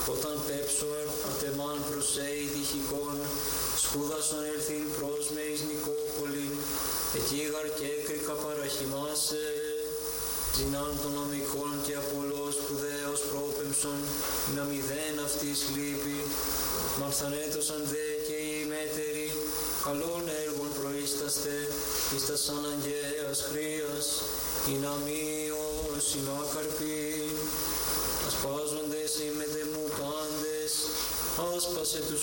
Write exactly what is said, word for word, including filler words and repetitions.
Όταν πέψορ ατεμάν προσέει τυχικών, σπούδασον ερθήν προς με εις Νικόπολην, εκεί γαρ και έκρικα παραχυμάσαι. Ζηνάν των νομικών και Απολλώς σπουδαίος πρόπεμψον, να μηδέν αυτής λύπη. Μαρθανέτωσαν δε και οι μέτεροι, καλών έργων προείσταστε, εις τας αναγκαίας χρίας, η να μείως, η να καρπή. Ασπάζοντες ημετε μου πάντες, άσπασε τους